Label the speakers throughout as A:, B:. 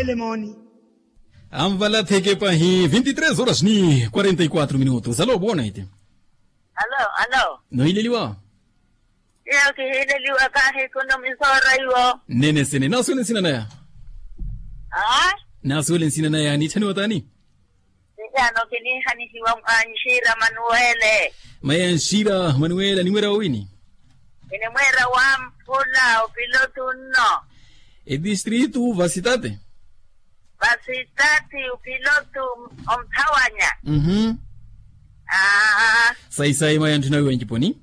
A: Lemoni.
B: Amvala theke pahi 23 horas ni 44 minutos. Alô, boa noite.
C: Alô.
B: Noileliwa.
C: Eu que hileliwa kahi kuno misora iwo.
B: Nene sene na suelen sina naya.
C: Ah?
B: Na suelen sina naya ni tani watani.
C: Sijano kini hani hiwa Anshira Manuele.
B: Maya Shira Manuela ni mwera wini.
C: Ini mwera wampula o piloto no.
B: E distrito Vacitate.
C: Vasitati o piloto omtawanya.
B: Sai maya ntuna wengi poni.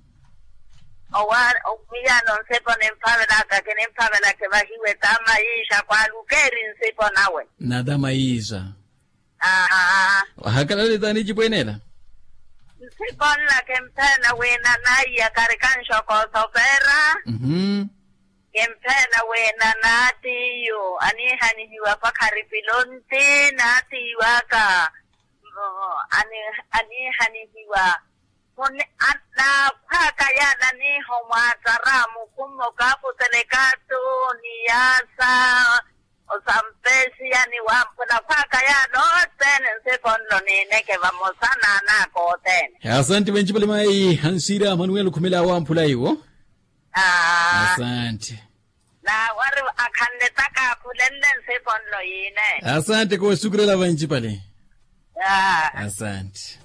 C: Opiyano nsepo nempavela ka nempavela ke vahiwe tama isha kwa lukeri nsepo nawe.
B: Nada maisha. Hakalale tani chipwenela.
C: Nsepo la kempena wena naiya karikansho ko sopera. Kempena wena natiyo ani hiwa pa karipilonte natiwa ka ani hiwa Mone atna paka yana ni homazaramu kumo kapo telekato ni asa o sampesi yani wampuna paka yana otene nsepondo ni neke vamosana na kotene.
B: Asante wenji pale mai Hansira Manuel kumela wampula iwo. Asante.
C: Na waru akande taka kulende nsepondo yine.
B: Asante kwa shukra la wenji pale. Asante.